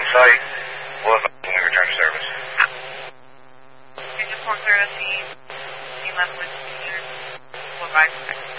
site. We'll advise when we return to service. You just want clear to see level with computers. We'll advise next.